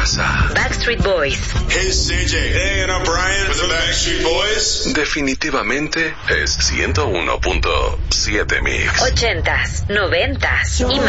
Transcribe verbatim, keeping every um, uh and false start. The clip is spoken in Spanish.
casa. Backstreet Boys. Hey, C J. Hey, and I'm Brian with the Backstreet Boys. Definitivamente es ciento uno punto siete Mix. Ochentas, noventas y más.